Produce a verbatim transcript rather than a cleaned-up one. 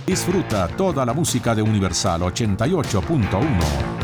Disfruta toda la música de Universal ochenta y ocho punto uno.